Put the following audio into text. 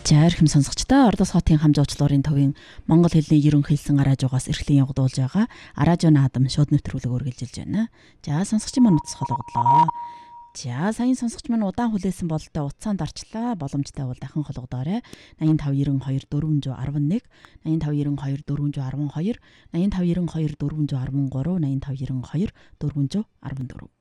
За эрхэм сонсогчдоо Ордос хотын хам жуучлалын төвийн Монгол хэлний ерөнхий хэлсэн араажуугаас эрхлэн явагдуулж байгаа араажуу наадам шууд нэвтрүүлэг үргэлжилж байна. За сонсогчийн маань утас холгодлоо. За саяын сонсогч маань удаан хүлээсэн бололтой утсаанд арчлаа. Боломжтой бол дахин холгодоорой. 8592 411 8592 412 8592 413 8592 414